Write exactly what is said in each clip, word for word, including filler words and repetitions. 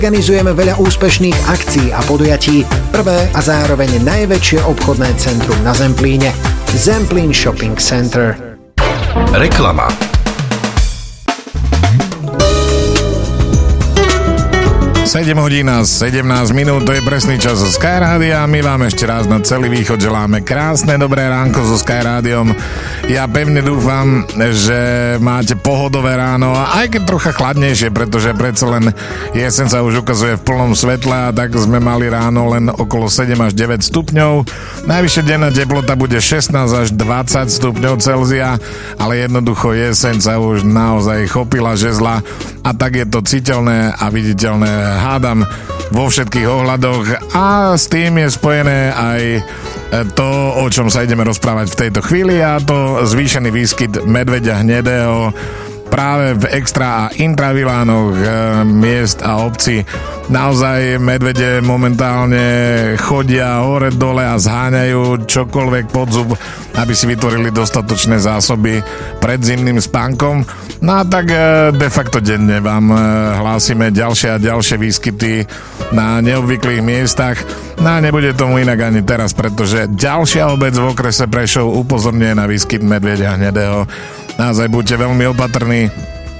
Organizujeme veľa úspešných akcií a podujatí. Prvé a zároveň najväčšie obchodné centrum na Zemplíne. Zemplín Shopping Center. Reklama. sedem hodín a sedemnásť minút, to je presný čas zo Sky Rádia. My vám ešte raz na celý východ želáme krásne dobré ránko so Sky Rádiom. Ja pevne dúfam, že máte pohodové ráno, aj keď trocha chladnejšie, pretože predsa len jeseň sa už ukazuje v plnom svetle a tak sme mali ráno len okolo sedem až deväť stupňov. Najvyššia denná teplota bude šestnásť až dvadsať stupňov Celzia, ale jednoducho jeseň sa už naozaj chopila žezla a tak je to citeľné a viditeľné, hádam, vo všetkých ohľadoch a s tým je spojené aj to, o čom sa ideme rozprávať v tejto chvíli, a to zvýšený výskyt medveďa hnedého práve v extra a intravilánoch e, miest a obcí. Naozaj medvede momentálne chodia hore dole a zháňajú čokoľvek pod zub, aby si vytvorili dostatočné zásoby pred zimným spánkom. No a tak e, de facto denne vám e, hlásime ďalšie a ďalšie výskyty na neobvyklých miestach. No a nebude tomu inak ani teraz, pretože ďalšia obec v okrese Prešov upozorňuje na výskyt medveďa hnedého. Naozaj buďte veľmi opatrní.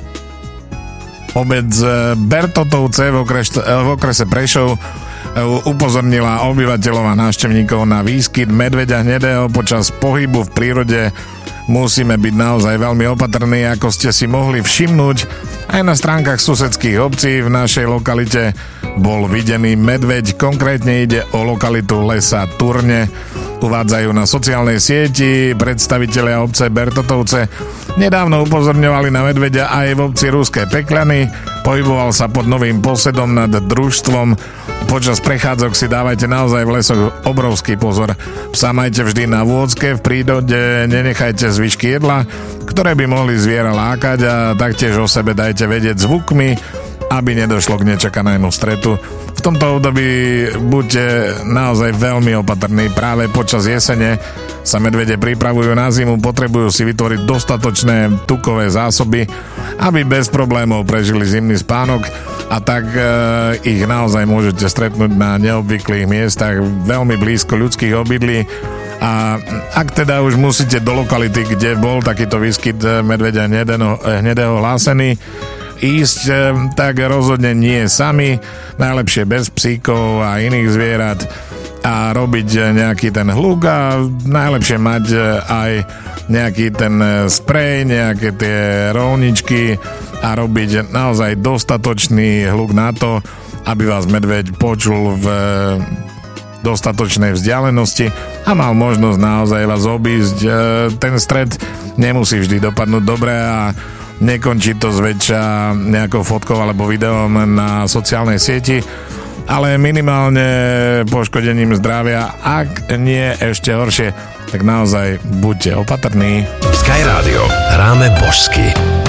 Obec Bertotovce v okrese, v okrese Prešov upozornila obyvateľov a návštevníkov na výskyt medveďa hnedého počas pohybu v prírode. Musíme byť naozaj veľmi opatrní, ako ste si mohli všimnúť. Aj na stránkach susedských obcí v našej lokalite bol videný medveď, konkrétne ide o lokalitu Lesa Turne. Uvádzajú na sociálnej sieti predstavitelia obce Bertotovce. Nedávno upozorňovali na medveďa aj v obci Ruské Pekľany. Pohyboval sa pod novým posedom nad družstvom. Počas prechádzok si dávajte naozaj v lesoch obrovský pozor. Psa majte vždy na vôdzke, v prírode nenechajte zvyšky jedla, ktoré by mohli zviera lákať, a taktiež o sebe dajte vedieť zvukmi, aby nedošlo k nečakanému stretu. V tomto období buďte naozaj veľmi opatrní. Práve počas jesene sa medvede pripravujú na zimu, potrebujú si vytvoriť dostatočné tukové zásoby, aby bez problémov prežili zimný spánok, a tak e, ich naozaj môžete stretnúť na neobvyklých miestach veľmi blízko ľudských obydlí. A ak teda už musíte do lokality, kde bol takýto výskyt medveďa hnedého, hnedého hlásený, ísť, tak rozhodne nie sami, najlepšie bez psíkov a iných zvierat, a robiť nejaký ten hluk, a najlepšie mať aj nejaký ten sprej, nejaké tie rolničky, a robiť naozaj dostatočný hluk na to, aby vás medveď počul v dostatočnej vzdialenosti a mal možnosť naozaj vás obísť. Ten stret nemusí vždy dopadnúť dobre a nekončí to zväčša nejakou fotkou alebo videom na sociálnej sieti, ale minimálne poškodením zdravia, ak nie ešte horšie, tak naozaj buďte opatrní. Sky Rádio. Hráme božsky.